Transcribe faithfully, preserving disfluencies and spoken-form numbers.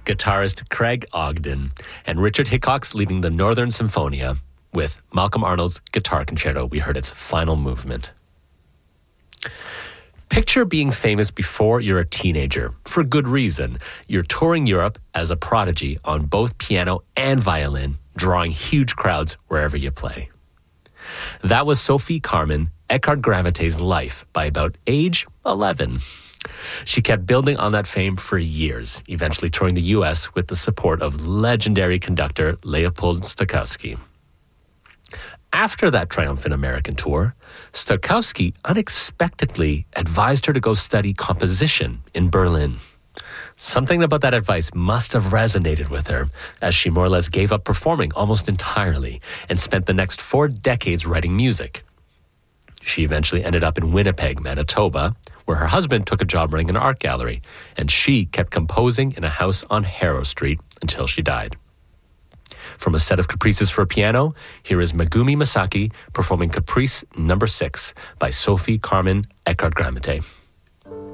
guitarist Craig Ogden, and Richard Hickox leading the Northern Symphonia with Malcolm Arnold's Guitar Concerto. We heard its final movement. Picture being famous before you're a teenager, for good reason. You're touring Europe as a prodigy on both piano and violin, drawing huge crowds wherever you play. That was Sophie Carmen Eckart Grammate's life by about age eleven. She kept building on that fame for years, eventually touring the U S with the support of legendary conductor Leopold Stokowski. After that triumphant American tour, Stokowski unexpectedly advised her to go study composition in Berlin. Something about that advice must have resonated with her, as she more or less gave up performing almost entirely and spent the next four decades writing music. She eventually ended up in Winnipeg, Manitoba, where her husband took a job running an art gallery, and she kept composing in a house on Harrow Street until she died. From a set of caprices for piano, here is Megumi Masaki performing Caprice number six by Sophie Carmen Eckart Gramate.